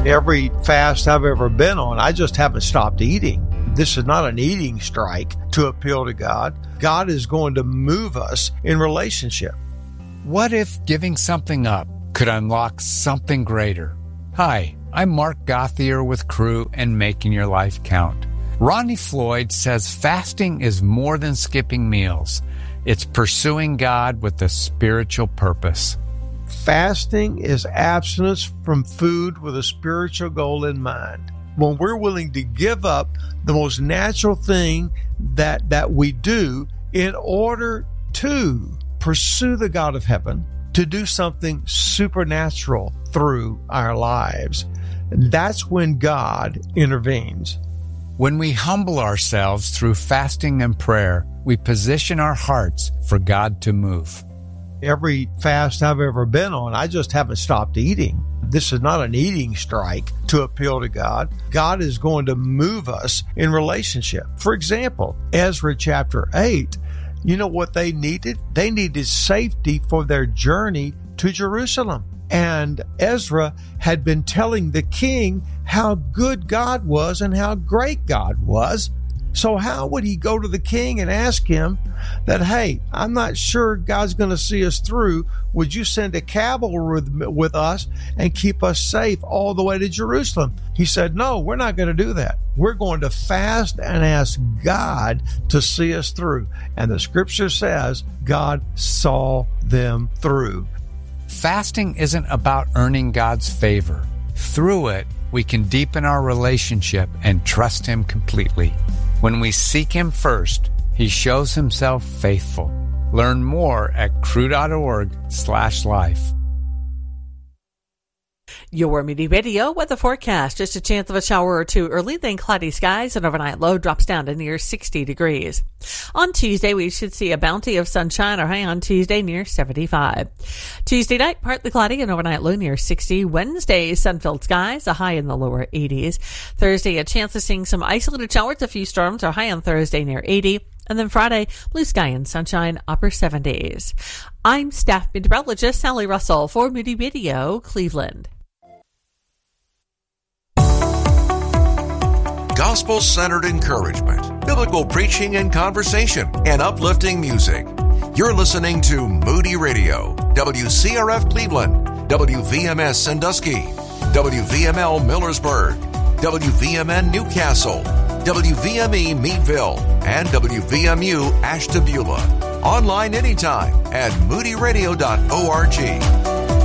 Every fast I've ever been on, I just haven't stopped eating. This is not an eating strike to appeal to God. God is going to move us in relationship. What if giving something up could unlock something greater? Hi, I'm Mark Gauthier with Crew and Making Your Life Count. Ronnie Floyd says fasting is more than skipping meals. It's pursuing God with a spiritual purpose. Fasting is abstinence from food with a spiritual goal in mind. When we're willing to give up the most natural thing that we do in order to pursue the God of heaven, to do something supernatural through our lives, that's when God intervenes. When we humble ourselves through fasting and prayer, we position our hearts for God to move. Every fast I've ever been on, I just haven't stopped eating. This is not an eating strike to appeal to God. God is going to move us in relationship. For example, Ezra chapter 8, you know what they needed? They needed safety for their journey to Jerusalem. And Ezra had been telling the king how good God was and how great God was. So how would he go to the king and ask him that, hey, I'm not sure God's going to see us through. Would you send a cavalry with us and keep us safe all the way to Jerusalem? He said, no, we're not going to do that. We're going to fast and ask God to see us through. And the scripture says God saw them through. Fasting isn't about earning God's favor. Through it, we can deepen our relationship and trust Him completely. When we seek Him first, He shows Himself faithful. Learn more at crew.org/life. Your Moody Radio weather forecast. Just a chance of a shower or two early, then cloudy skies, and overnight low drops down to near 60 degrees. On Tuesday, we should see a bounty of sunshine, or high on Tuesday near 75. Tuesday night, partly cloudy and overnight low near 60. Wednesday, sun-filled skies, a high in the lower 80s. Thursday, a chance of seeing some isolated showers, a few storms, or high on Thursday near 80. And then Friday, blue sky and sunshine, upper 70s. I'm staff meteorologist Sally Russell for Moody Radio, Cleveland. Gospel-centered encouragement, biblical preaching and conversation, and uplifting music. You're listening to Moody Radio, WCRF Cleveland, WVMS Sandusky, WVML Millersburg, WVMN Newcastle, WVME Meadville, and WVMU Ashtabula. Online anytime at moodyradio.org.